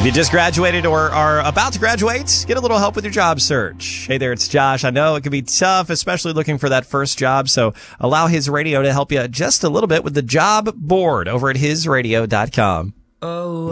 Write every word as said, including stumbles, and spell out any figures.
If you just graduated or are about to graduate, get a little help with your job search. Hey there, it's Josh. I know it can be tough, especially looking for that first job, so allow His Radio to help you just a little bit with the job board over at his radio dot com. Oh.